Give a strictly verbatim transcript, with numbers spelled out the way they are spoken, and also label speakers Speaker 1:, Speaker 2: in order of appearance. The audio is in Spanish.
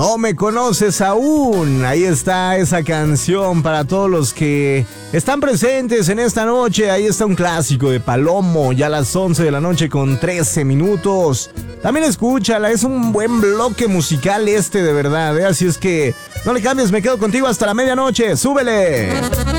Speaker 1: No me conoces aún. Ahí está esa canción para todos los que están presentes en esta noche. Ahí está un clásico de Palomo, ya a las once de la noche con trece minutos. También escúchala, es un buen bloque musical este de verdad, ¿eh? Así es que no le cambies, me quedo contigo hasta la medianoche. ¡Súbele!